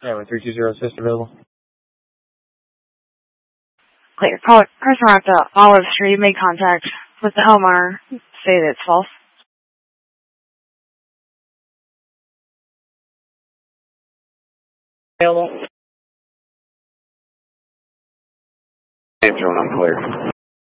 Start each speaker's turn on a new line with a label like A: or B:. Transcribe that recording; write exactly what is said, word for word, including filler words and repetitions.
A: Yeah, with three two zero assist available.
B: Clear. Caller, person at the Olive Street made contact with the homeowner. Say that it's false.
A: Available. Name shown, I'm clear.